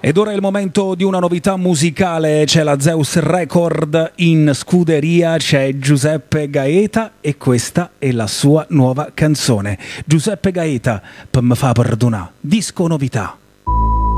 Ed ora è il momento di una novità musicale, c'è la Zeus Record in scuderia, c'è Giuseppe Gaeta e questa è la sua nuova canzone. Giuseppe Gaeta, per me fa perdonare, disco novità.